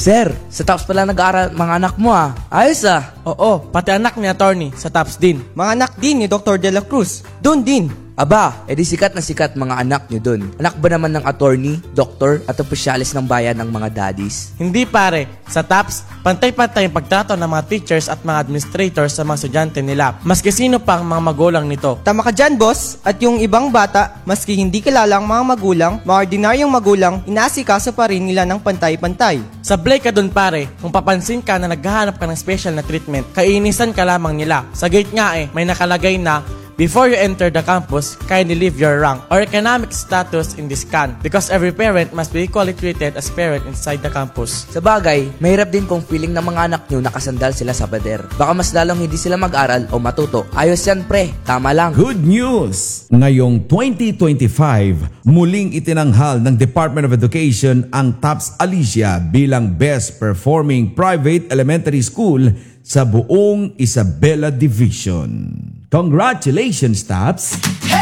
Sir, sa TAPS pala nag-aaral mga anak mo ah. Ayos ah. Oo, pati anak ni attorney sa TAPS din. Mga anak din ni Dr. De La Cruz. Doon din. Aba, edi sikat na sikat mga anak nyo dun. Anak ba naman ng attorney, doktor, at opisyalis ng bayan ng mga daddies? Hindi pare, sa TAPS, pantay-pantay ang pagtrato ng mga teachers at mga administrators sa mga estudyante nila. Maski sino pa ang mga magulang nito. Tama ka dyan, boss. At yung ibang bata, maski hindi kilalang mga magulang, mga ordinaryong magulang, inaasikaso pa rin nila ng pantay-pantay. Sablay ka dun pare, kung papansin ka na naghahanap ka ng special na treatment, kainisan ka lamang nila. Sa gate nga may nakalagay na, before you enter the campus, kindly leave your rank or economic status in this can because every parent must be equally treated as parent inside the campus. Sa bagay, mahirap din kung feeling ng mga anak nyo nakasandal sila sa pader. Baka mas lalong hindi sila mag-aral o matuto. Ayos yan pre, tama lang. Good news! Ngayong 2025, muling itinanghal ng Department of Education ang TAPS Alicia bilang Best Performing Private Elementary School sa buong Isabela Division. Congratulations, TAPS!